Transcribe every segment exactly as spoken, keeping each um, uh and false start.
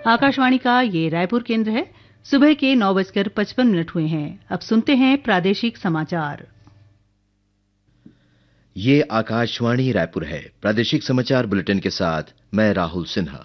आकाशवाणी का ये रायपुर केंद्र है। सुबह के नौ बजकर पचपन मिनट हुए हैं। अब सुनते हैं प्रादेशिक समाचार। ये आकाशवाणी रायपुर है। प्रादेशिक समाचार बुलेटिन के साथ मैं राहुल सिन्हा।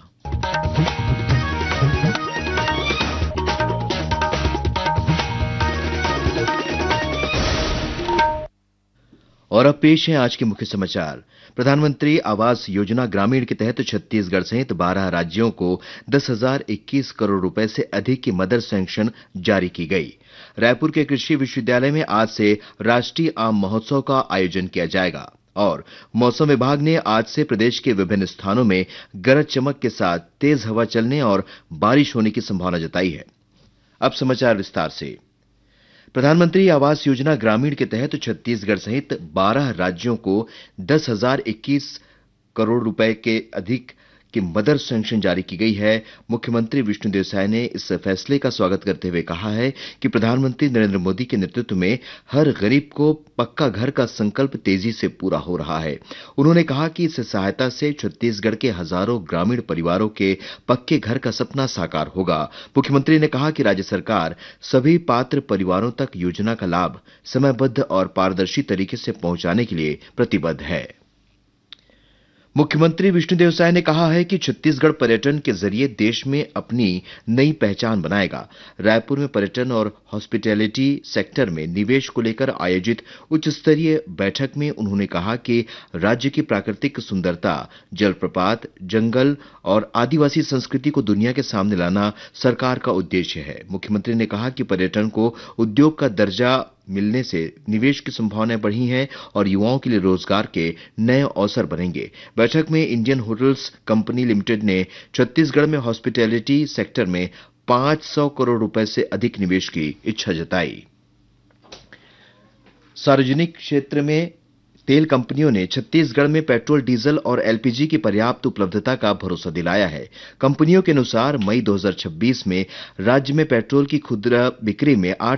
और अब पेश है आज के मुख्य समाचार। प्रधानमंत्री आवास योजना ग्रामीण के तहत छत्तीसगढ़ सहित बारह राज्यों को दस हजार इक्कीस करोड़ रुपए से अधिक की मदद सैंक्शन जारी की गई। रायपुर के कृषि विश्वविद्यालय में आज से राष्ट्रीय आम महोत्सव का आयोजन किया जाएगा और मौसम विभाग ने आज से प्रदेश के विभिन्न स्थानों में गरज चमक के साथ तेज हवा चलने और बारिश होने की संभावना जताई है। अब समाचार विस्तार से। प्रधानमंत्री आवास योजना ग्रामीण के तहत छत्तीसगढ़ सहित बारह राज्यों को दस हजार इक्कीस करोड़ रुपए के अधिक की मदद सैंक्शन जारी की गई है। मुख्यमंत्री विष्णुदेव साय ने इस फैसले का स्वागत करते हुए कहा है कि प्रधानमंत्री नरेंद्र मोदी के नेतृत्व में हर गरीब को पक्का घर का संकल्प तेजी से पूरा हो रहा है। उन्होंने कहा कि इस सहायता से छत्तीसगढ़ के हजारों ग्रामीण परिवारों के पक्के घर का सपना साकार होगा। मुख्यमंत्री ने कहा कि राज्य सरकार सभी पात्र परिवारों तक योजना का लाभ समयबद्ध और पारदर्शी तरीके से पहुंचाने के लिए प्रतिबद्ध है। मुख्यमंत्री विष्णुदेव साय ने कहा है कि छत्तीसगढ़ पर्यटन के जरिए देश में अपनी नई पहचान बनाएगा। रायपुर में पर्यटन और हॉस्पिटैलिटी सेक्टर में निवेश को लेकर आयोजित उच्च स्तरीय बैठक में उन्होंने कहा कि राज्य की प्राकृतिक सुंदरता, जलप्रपात, जंगल और आदिवासी संस्कृति को दुनिया के सामने लाना सरकार का उद्देश्य है। मुख्यमंत्री ने कहा कि पर्यटन को उद्योग का दर्जा मिलने से निवेश की संभावनाएं बढ़ी हैं और युवाओं के लिए रोजगार के नए अवसर बनेंगे। बैठक में इंडियन होटल्स कंपनी लिमिटेड ने छत्तीसगढ़ में हॉस्पिटैलिटी सेक्टर में पांच सौ करोड़ रुपए से अधिक निवेश की इच्छा जताई। सार्वजनिक क्षेत्र में तेल कंपनियों ने छत्तीसगढ़ में पेट्रोल, डीजल और एलपीजी की पर्याप्त उपलब्धता का भरोसा दिलाया है। कंपनियों के अनुसार मई दो हजार छब्बीस में राज्य में पेट्रोल की खुदरा बिक्री में आठ